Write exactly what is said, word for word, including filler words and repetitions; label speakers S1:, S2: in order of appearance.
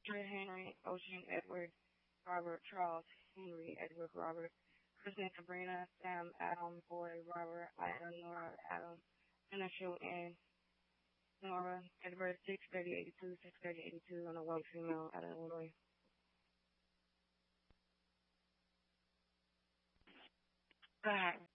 S1: Trey Henry, Ocean Edward, Robert Charles, Henry Edward Robert, Kristen Sabrina, Sam Adam Boy Robert, Ida Nora Adam, Initial and Nora Edward six thirty eighty two, six thirty eighty two on a white female out of Illinois. Go ahead.